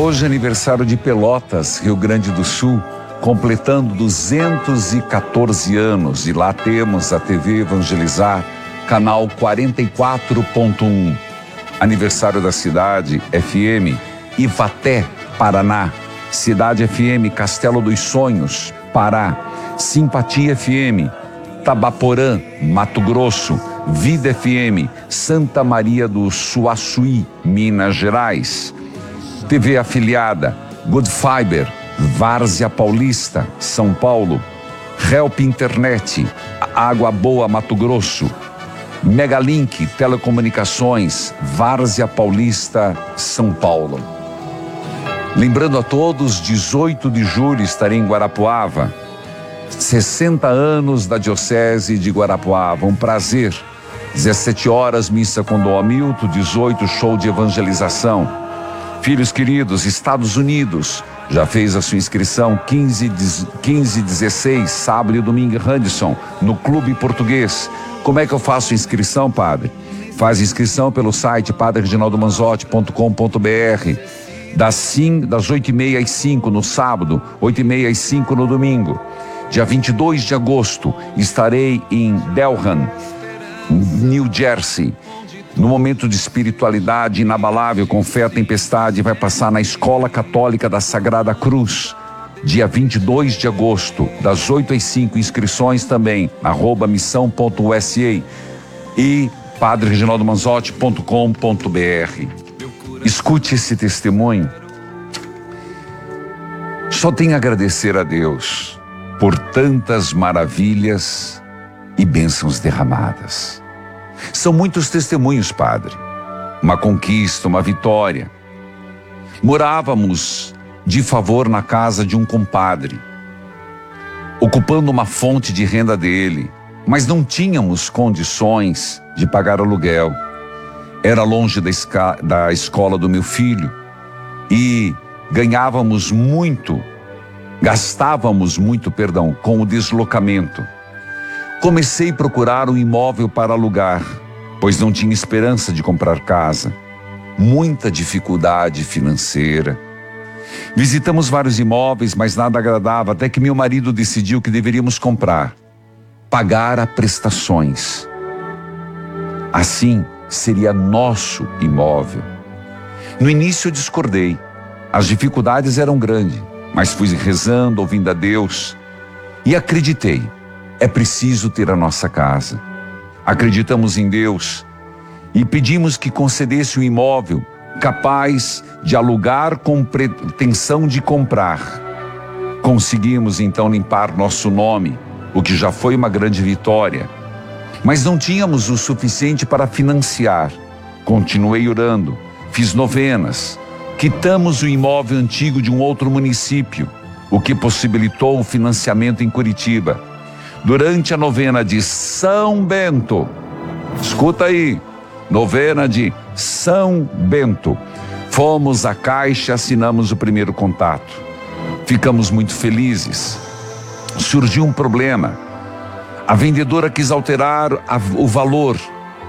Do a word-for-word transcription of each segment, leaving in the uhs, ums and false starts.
Hoje é aniversário de Pelotas, Rio Grande do Sul, completando duzentos e quatorze anos. E lá temos a T V Evangelizar, canal quarenta e quatro ponto um. Aniversário da cidade, F M, Ivaté, Paraná. Cidade F M, Castelo dos Sonhos, Pará. Simpatia F M, Tabaporã, Mato Grosso. Vida F M, Santa Maria do Suaçuí, Minas Gerais. T V afiliada, Good Fiber, Várzea Paulista, São Paulo. Help Internet, Água Boa, Mato Grosso. Megalink Telecomunicações, Várzea Paulista, São Paulo. Lembrando a todos, dezoito de julho estarei em Guarapuava. sessenta anos da Diocese de Guarapuava, um prazer. dezessete horas, missa com Dom Hamilton, dezoito, show de evangelização. Filhos queridos, Estados Unidos, já fez a sua inscrição, quinze, quinze, dezesseis, sábado e domingo em Radisson, no Clube Português. Como é que eu faço a inscrição, padre? Faz inscrição pelo site padre reginaldo manzotti ponto com ponto br. Das, das oito e meia às cinco no sábado, oito e meia às cinco no domingo. Dia vinte e dois de agosto, estarei em Delran, New Jersey. No momento de espiritualidade inabalável, com fé, tempestade, vai passar na Escola Católica da Sagrada Cruz. Dia vinte e dois de agosto, das oito às cinco, inscrições também, arroba missão ponto u s a e padre reginaldo manzotti ponto com ponto br. Escute esse testemunho. Só tenho a agradecer a Deus por tantas maravilhas e bênçãos derramadas. São muitos testemunhos, padre. Uma conquista, uma vitória. Morávamos de favor na casa de um compadre, ocupando uma fonte de renda dele, mas não tínhamos condições de pagar aluguel. Era longe da, esca- da escola do meu filho e ganhávamos muito, gastávamos muito, perdão, com o deslocamento. Comecei a procurar um imóvel para alugar, pois não tinha esperança de comprar casa. Muita dificuldade financeira. Visitamos vários imóveis, mas nada agradava, até que meu marido decidiu que deveríamos comprar, pagar a prestações. Assim, seria nosso imóvel. No início eu discordei. As dificuldades eram grandes, mas fui rezando, ouvindo a Deus e acreditei. É preciso ter a nossa casa. Acreditamos em Deus e pedimos que concedesse um imóvel capaz de alugar com pretensão de comprar. Conseguimos então limpar nosso nome, o que já foi uma grande vitória. Mas não tínhamos o suficiente para financiar. Continuei orando, fiz novenas. Quitamos o imóvel antigo de um outro município, o que possibilitou o financiamento em Curitiba. Durante a novena de São Bento, escuta aí, novena de São Bento, fomos à Caixa e assinamos o primeiro contato. Ficamos muito felizes. Surgiu um problema. A vendedora quis alterar a, o valor,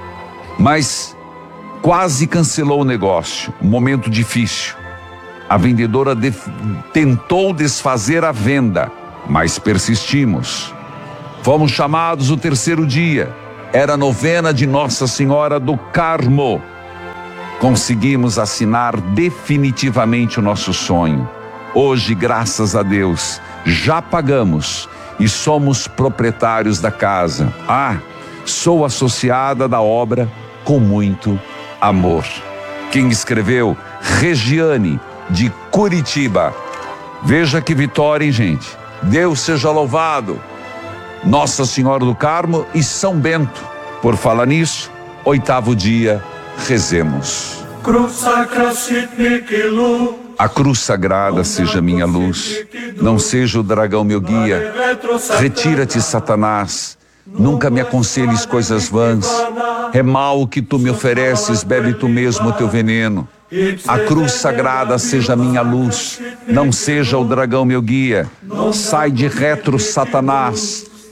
mas quase cancelou o negócio. Um momento difícil. A vendedora de, tentou desfazer a venda, mas persistimos. Fomos chamados o terceiro dia. Era a novena de Nossa Senhora do Carmo. Conseguimos assinar definitivamente o nosso sonho. Hoje, graças a Deus, já pagamos e somos proprietários da casa. Ah, sou associada da obra com muito amor. Quem escreveu? Regiane, de Curitiba. Veja que vitória, hein, gente? Deus seja louvado. Nossa Senhora do Carmo e São Bento. Por falar nisso, oitavo dia, rezemos. A cruz sagrada seja minha luz, não seja o dragão meu guia. Retira-te, Satanás, nunca me aconselhes coisas vãs. É mal o que tu me ofereces, bebe tu mesmo o teu veneno. A cruz sagrada seja minha luz, não seja o dragão meu guia. Sai de retro, Satanás.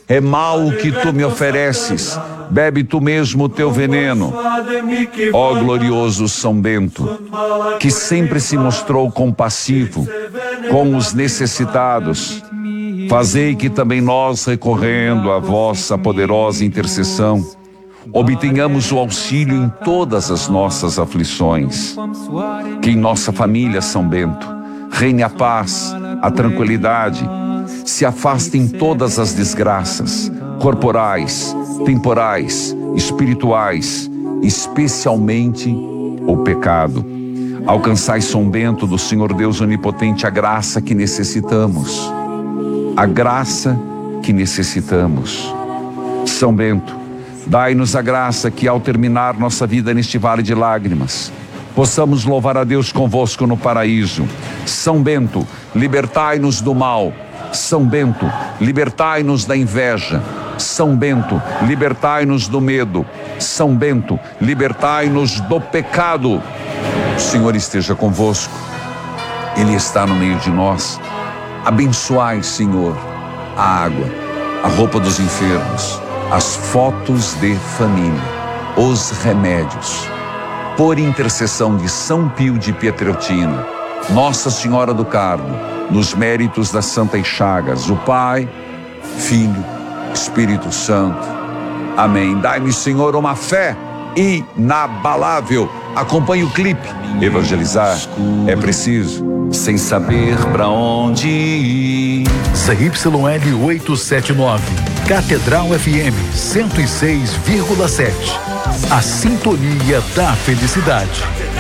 É mal o que tu me ofereces, bebe tu mesmo o teu veneno. Ó glorioso São Bento, que sempre se mostrou compassivo com os necessitados, fazei que também nós, recorrendo à vossa poderosa intercessão, obtenhamos o auxílio em todas as nossas aflições. Que em nossa família, São Bento, reine a paz, a tranquilidade, se afastem todas as desgraças, corporais, temporais, espirituais, especialmente o pecado. Alcançai, São Bento, do Senhor Deus Onipotente, a graça que necessitamos. A graça que necessitamos. São Bento, dai-nos a graça que, ao terminar nossa vida neste vale de lágrimas, possamos louvar a Deus convosco no paraíso. São Bento, libertai-nos do mal. São Bento, libertai-nos da inveja. São Bento, libertai-nos do medo. São Bento, libertai-nos do pecado. O Senhor esteja convosco. Ele está no meio de nós. Abençoai, Senhor, a água, a roupa dos enfermos, as fotos de família, os remédios. Por intercessão de São Pio de Pietrelcina, Nossa Senhora do Carmo, nos méritos das Santas Chagas, o Pai, Filho, Espírito Santo. Amém. Dai-me, Senhor, uma fé inabalável. Acompanhe o clipe. Evangelizar é preciso, sem saber para onde ir. Z Y L oitocentos e setenta e nove, Catedral F M cento e seis vírgula sete. A sintonia da felicidade.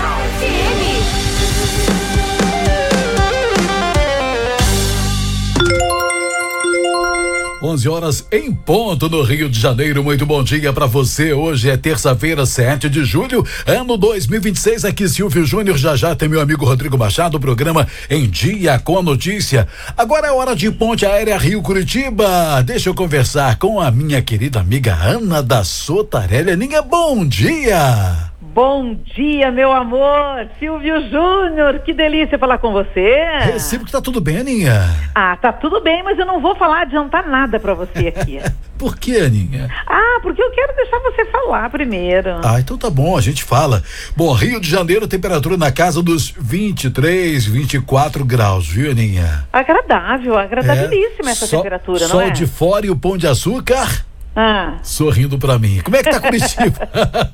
onze horas em ponto no Rio de Janeiro. Muito bom dia para você. Hoje é terça-feira, sete de julho, ano dois mil e vinte e seis. Aqui Silvio Júnior, já já tem meu amigo Rodrigo Machado, programa Em Dia com a Notícia. Agora é hora de Ponte Aérea Rio Curitiba. Deixa eu conversar com a minha querida amiga Ana da Sotarelli. Aninha, bom dia! Bom dia, meu amor, Silvio Júnior, que delícia falar com você. Recebo que tá tudo bem, Aninha. Ah, tá tudo bem, mas eu não vou falar, adiantar nada pra você aqui. Por que, Aninha? Ah, porque eu quero deixar você falar primeiro. Ah, então tá bom, a gente fala. Bom, Rio de Janeiro, temperatura na casa dos vinte e três, vinte e quatro graus, viu, Aninha? Agradável, agradabilíssima é, essa sol, temperatura, não sol é? Sol de fora e o Pão de Açúcar ah. sorrindo pra mim. Como é que tá Curitiba?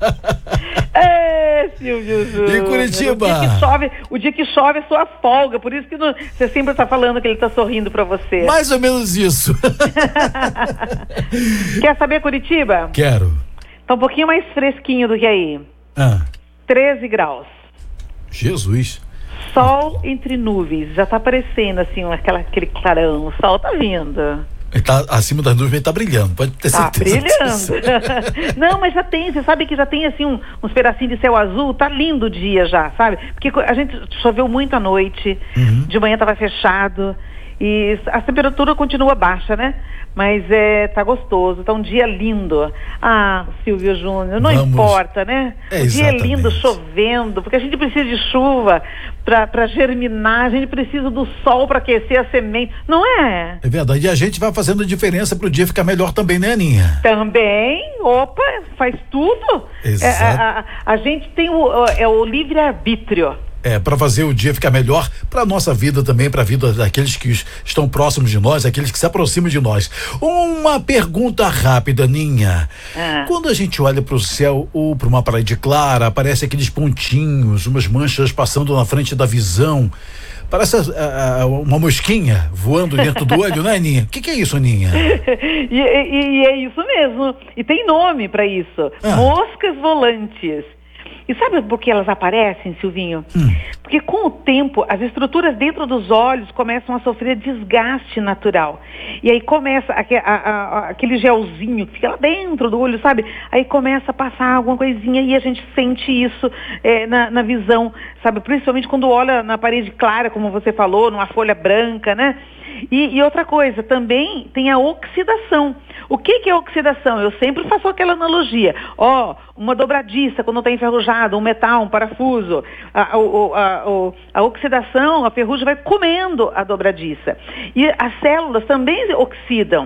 É, Silvio Júnior. E Curitiba? O dia que chove, o dia que chove é sua folga, por isso que não, você sempre tá falando que ele tá sorrindo pra você. Mais ou menos isso. Quer saber Curitiba? Quero. Tá um pouquinho mais fresquinho do que aí. Ah. treze graus. Jesus. Sol entre nuvens, já tá aparecendo assim, aquela, aquele clarão, o sol tá vindo. Ele tá acima das nuvens, ele tá brilhando, pode ter tá certeza. Tá brilhando. Não, mas já tem, você sabe que já tem assim um, uns pedacinhos de céu azul, tá lindo o dia já, sabe? Porque a gente choveu muito à noite, uhum. De manhã tava fechado e a temperatura continua baixa, né? Mas é, tá gostoso, tá um dia lindo. Ah, Silvio Júnior, não Vamos. importa, né? É, o dia é lindo, chovendo, porque a gente precisa de chuva para germinar, a gente precisa do sol para aquecer a semente, não é? É verdade, e a gente vai fazendo diferença pro dia ficar melhor também, né, Aninha? Também, opa, faz tudo. Exato. É, a, a, a gente tem o, é, o livre-arbítrio. É, para fazer o dia ficar melhor para nossa vida também, para a vida daqueles que estão próximos de nós, aqueles que se aproximam de nós. Uma pergunta rápida, Ninha. Ah. Quando a gente olha para o céu ou para uma parede clara, aparecem aqueles pontinhos, umas manchas passando na frente da visão. Parece uh, uh, uma mosquinha voando dentro do olho, né, Aninha? O que, que é isso, Aninha? e, e, e é isso mesmo. E tem nome para isso. Ah. Moscas volantes. E sabe por que elas aparecem, Silvinho? Hum. Porque com o tempo, as estruturas dentro dos olhos começam a sofrer desgaste natural. E aí começa a, a, a, aquele gelzinho que fica lá dentro do olho, sabe? Aí começa a passar alguma coisinha e a gente sente isso é, na, na visão, sabe? Principalmente quando olha na parede clara, como você falou, numa folha branca, né? E, e outra coisa, também tem a oxidação. O que, que é oxidação? Eu sempre faço aquela analogia. Ó, oh, uma dobradiça quando está enferrujado, um metal, um parafuso. A, a, a, a, a oxidação, a ferrugem vai comendo a dobradiça. E as células também oxidam.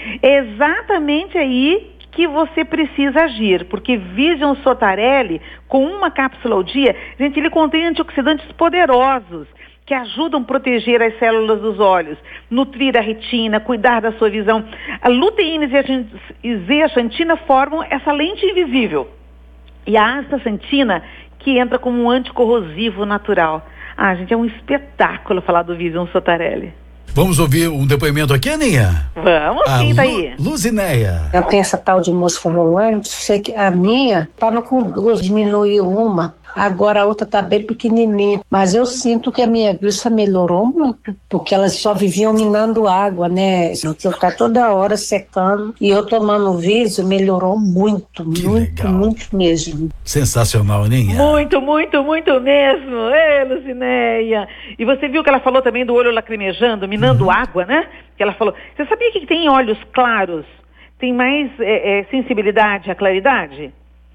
É exatamente aí que você precisa agir, porque Vision Sotarelli, com uma cápsula ao dia, gente, ele contém antioxidantes poderosos, que ajudam a proteger as células dos olhos, nutrir a retina, cuidar da sua visão. A luteína e zeaxantina formam essa lente invisível. E a astaxantina, que entra como um anticorrosivo natural. Ah, gente, é um espetáculo falar do Vision Sotarelli. Vamos ouvir um depoimento aqui, Aninha? Vamos, a quem tá Lu, aí? Luzinéia. Eu tenho essa tal de mosca volante, sei que a minha estava com duas, diminuiu uma, agora a outra está bem pequenininha. Mas eu sinto que a minha vista melhorou muito, porque elas só viviam minando água, né? Eu tá toda hora secando e eu tomando Visio melhorou muito, Que muito, legal. muito mesmo. Sensacional, Aninha. Muito, muito, muito mesmo. Ê, Lucinéia. E você viu que ela falou também do olho lacrimejando, minando uhum. água, né? Que ela falou. Você sabia que tem olhos claros? Tem mais é, é, sensibilidade à claridade?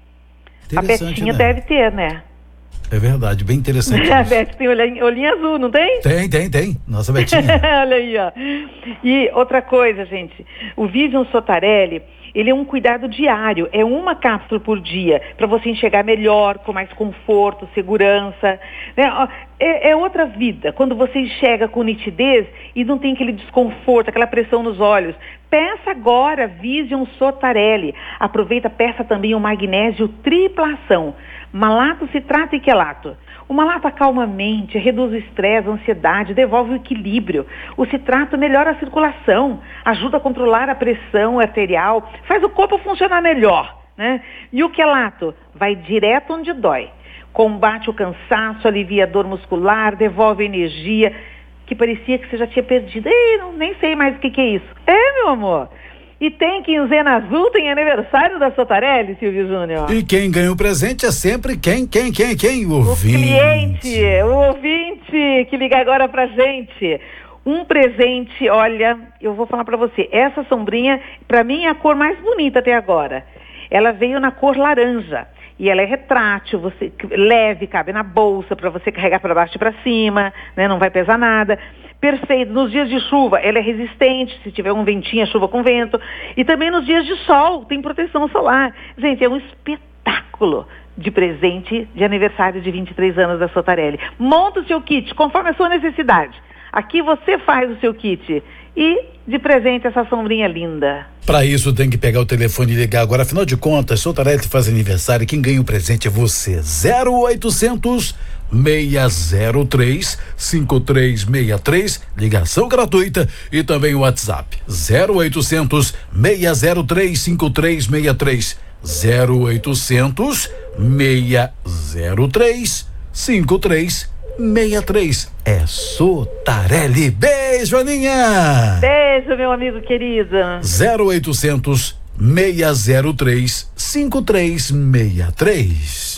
A Betinha, né? Deve ter, né? É verdade, bem interessante. A Beth tem olhinho, olhinho azul, não tem? Tem, tem, tem. Nossa Betinha. Olha aí, ó. E outra coisa, gente. O Vision Sotarelli, ele é um cuidado diário. É uma cápsula por dia, para você enxergar melhor, com mais conforto, segurança. Né? É, é outra vida. Quando você enxerga com nitidez e não tem aquele desconforto, aquela pressão nos olhos. Peça agora Vision Sotarelli. Aproveita, peça também o magnésio triplação. Malato, citrato e quelato. O malato acalma a mente, reduz o estresse, a ansiedade, devolve o equilíbrio. O citrato melhora a circulação, ajuda a controlar a pressão arterial, faz o corpo funcionar melhor, né? E o quelato vai direto onde dói. Combate o cansaço, alivia a dor muscular, devolve energia, que parecia que você já tinha perdido. Ei, não, nem sei mais o que, que é isso. É, meu amor. E tem quinzena azul, tem aniversário da Sotarelli, Silvio Júnior. E quem ganha o presente é sempre quem, quem, quem, quem? O ouvinte. O cliente, o ouvinte que liga agora pra gente. Um presente, olha, eu vou falar pra você, essa sombrinha, pra mim é a cor mais bonita até agora. Ela veio na cor laranja. E ela é retrátil, você, leve, cabe na bolsa para você carregar para baixo e para cima, né? Não vai pesar nada. Perfeito. Nos dias de chuva, ela é resistente, se tiver um ventinho, a chuva com vento. E também nos dias de sol, tem proteção solar. Gente, é um espetáculo de presente de aniversário de vinte e três anos da Sotarelli. Monta o seu kit conforme a sua necessidade. Aqui você faz o seu kit. E de presente essa sombrinha linda. Para isso tem que pegar o telefone e ligar agora. Afinal de contas, Sotarelli faz aniversário e quem ganha o presente é você. zero oitocentos, seis zero três, cinco três seis três, ligação gratuita e também o WhatsApp. zero oitocentos, seis zero três, cinco três seis três. zero oitocentos, seis zero três, cinco três seis três. É Sotarelli. Beijo, Aninha. Beijo, meu amigo querido. zero oitocentos, seis zero três, cinco três seis três.